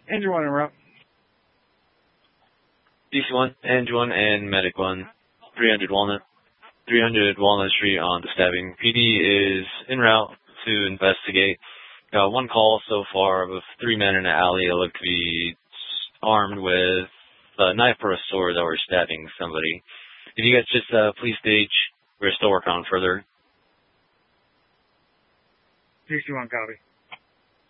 Andrew 1 en route. DC-1, Andrew 1, and Medic 1, 300 Walnut Street on the stabbing. PD is en route to investigate. Got one call so far of 3 men in an alley that look to be armed with a knife or a sword that were stabbing somebody. If you guys just please stage, we're still working on further. DC-1, copy.